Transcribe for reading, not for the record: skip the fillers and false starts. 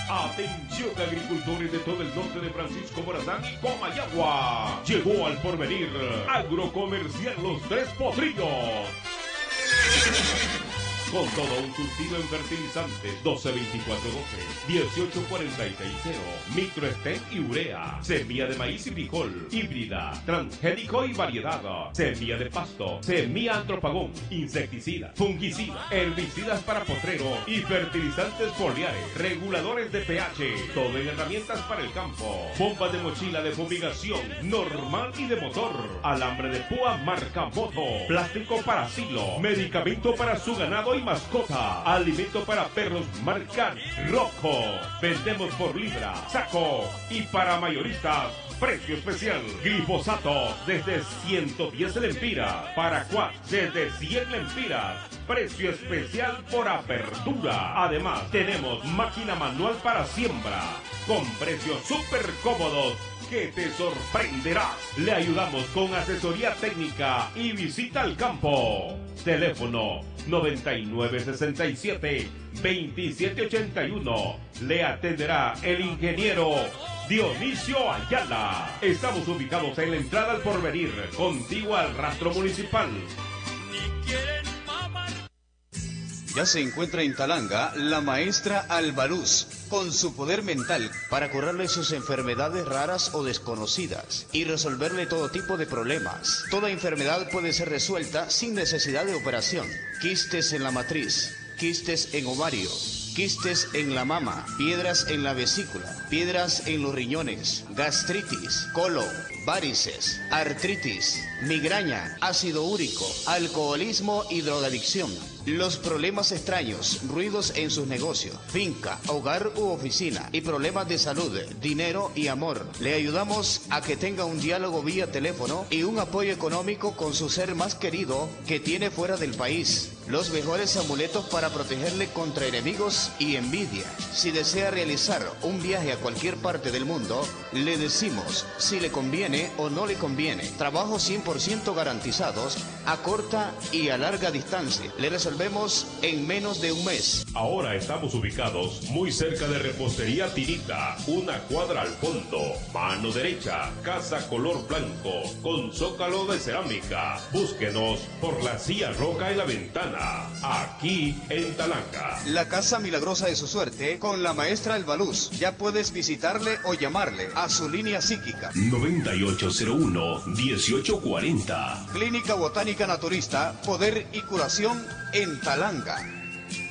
Atención agricultores de todo el norte de Francisco Morazán y Comayagua. Llegó al porvenir Agrocomercial Los Tres Potrillos. Con todo un surtido en fertilizantes 12-24-12, 18-46-0, Microestem y urea, semilla de maíz y frijol, híbrida, transgénico y variedad, semilla de pasto, semilla antropagón, insecticida, fungicida, herbicidas para potrero y fertilizantes foliares, reguladores de pH, todo en herramientas para el campo, bombas de mochila de fumigación normal y de motor, alambre de púa marca Moto, plástico para silo, medicamento para su ganado y mascota, alimento para perros marca Rocco. Vendemos por libra, saco y para mayoristas, precio especial. Glifosato desde 110 lempiras, Paraquat desde 100 lempiras. Precio especial por apertura. Además, tenemos máquina manual para siembra con precios súper cómodos que te sorprenderás. Le ayudamos con asesoría técnica y visita al campo. Teléfono 9967-2781. Le atenderá el ingeniero Dionisio Ayala. Estamos ubicados en la entrada al Porvenir, contigua al rastro municipal. Ya se encuentra en Talanga la maestra Albaluz, con su poder mental para curarle sus enfermedades raras o desconocidas y resolverle todo tipo de problemas. Toda enfermedad puede ser resuelta sin necesidad de operación. Quistes en la matriz, quistes en ovario, quistes en la mama, piedras en la vesícula, piedras en los riñones, gastritis, colon, varices, artritis, migraña, ácido úrico, alcoholismo y drogadicción. Los problemas extraños, ruidos en sus negocios, finca, hogar u oficina y problemas de salud, dinero y amor. Le ayudamos a que tenga un diálogo vía teléfono y un apoyo económico con su ser más querido que tiene fuera del país. Los mejores amuletos para protegerle contra enemigos y envidia. Si desea realizar un viaje a cualquier parte del mundo, le decimos si le conviene o no le conviene. Trabajos 100% garantizados a corta y a larga distancia. Le resolvemos en menos de un mes. Ahora estamos ubicados muy cerca de Repostería Tinita, una cuadra al fondo, mano derecha, casa color blanco, con zócalo de cerámica. Búsquenos por la silla roja en la ventana, aquí en Talanga. La casa milagrosa de su suerte con la maestra Albaluz. Ya puedes visitarle o llamarle a su línea psíquica 9801-1840. Clínica Botánica Naturista, Poder y Curación en Talanga.